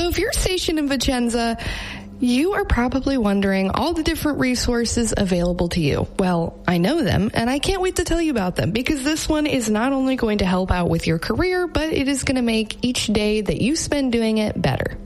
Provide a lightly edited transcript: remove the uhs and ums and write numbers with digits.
So if you're stationed in Vicenza, you are probably wondering all the different resources available to you. Well, I know them, and I can't wait to tell you about them, because this one is not only going to help out with your career, but it is going to make each day that you spend doing it better.